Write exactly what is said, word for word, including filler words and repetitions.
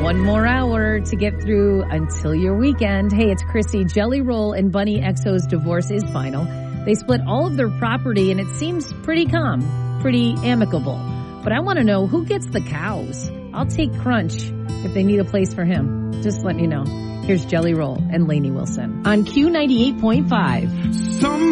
One more hour to get through until your weekend. Hey, it's Chrissy. Jelly Roll and Bunny X O's divorce is final. They split all of their property, and it seems pretty calm, pretty amicable. But I want to know, who gets the cows? I'll take Crunch if they need a place for him. Just let me know. Here's Jelly Roll and Lainey Wilson on Q ninety-eight point five. Some